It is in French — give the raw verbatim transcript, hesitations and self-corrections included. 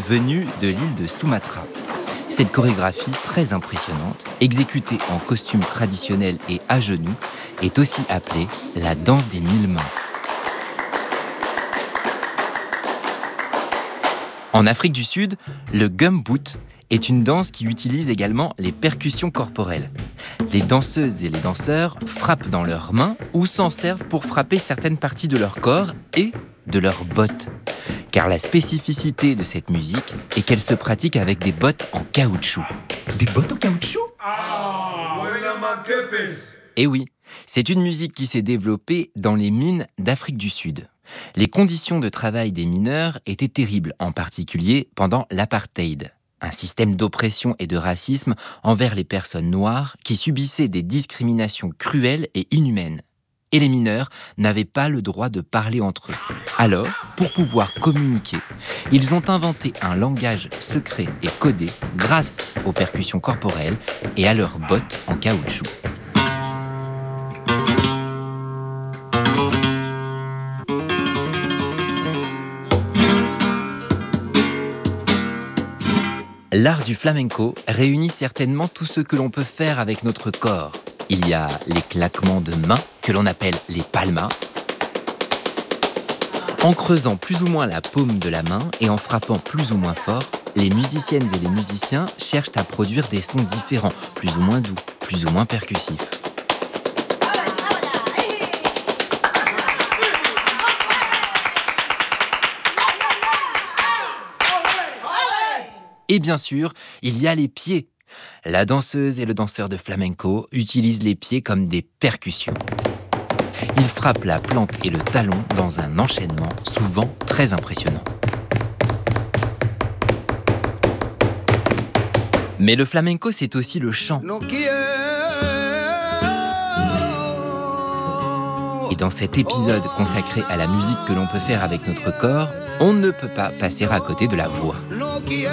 venue de l'île de Sumatra. Cette chorégraphie très impressionnante, exécutée en costume traditionnel et à genoux, est aussi appelée la danse des mille mains. En Afrique du Sud, le gumboot est une danse qui utilise également les percussions corporelles. Les danseuses et les danseurs frappent dans leurs mains ou s'en servent pour frapper certaines parties de leur corps et de leurs bottes. Car la spécificité de cette musique est qu'elle se pratique avec des bottes en caoutchouc. Des bottes en caoutchouc ? Eh oui, c'est une musique qui s'est développée dans les mines d'Afrique du Sud. Les conditions de travail des mineurs étaient terribles, en particulier pendant l'apartheid, un système d'oppression et de racisme envers les personnes noires qui subissaient des discriminations cruelles et inhumaines. Et les mineurs n'avaient pas le droit de parler entre eux. Alors, pour pouvoir communiquer, ils ont inventé un langage secret et codé grâce aux percussions corporelles et à leurs bottes en caoutchouc. L'art du flamenco réunit certainement tout ce que l'on peut faire avec notre corps. Il y a les claquements de mains, que l'on appelle les palmas. En creusant plus ou moins la paume de la main et en frappant plus ou moins fort, les musiciennes et les musiciens cherchent à produire des sons différents, plus ou moins doux, plus ou moins percussifs. Et bien sûr, il y a les pieds. La danseuse et le danseur de flamenco utilisent les pieds comme des percussions. Ils frappent la plante et le talon dans un enchaînement souvent très impressionnant. Mais le flamenco, c'est aussi le chant. Et dans cet épisode consacré à la musique que l'on peut faire avec notre corps, on ne peut pas passer à côté de la voix.